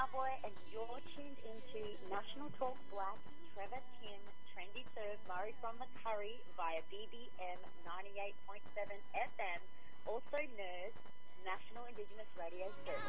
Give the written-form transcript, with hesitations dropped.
Cowboy, and you're tuned into National Talk Black, Trevor Tim, Trendy Serve, Murray from the Curry via BBM 98.7 FM, also NERS, National Indigenous Radio Service.